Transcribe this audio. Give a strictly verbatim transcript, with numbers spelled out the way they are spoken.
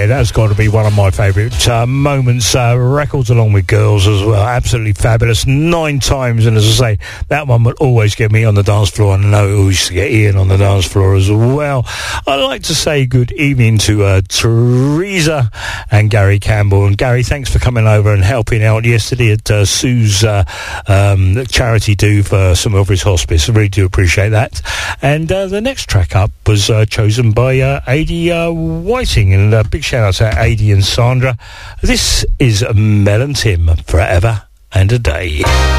that's got to be one of my favourite uh, moments. Uh, records along with girls as well. Absolutely fabulous. Nine times, and as I say, that one would always get me on the dance floor, and I know it used to get Ian on the dance floor as well. I'd like to say good evening to uh, Teresa and Gary Campbell. And Gary, thanks for coming over and helping out yesterday at uh, Sue's uh, um, charity do for St Wilfrid's Hospice. I really do appreciate that. And uh, the next track up was uh, chosen by uh, Adi uh, Whiting, and a big shout out to Adi and Sandra. This is Mel and Tim, Forever and a Day.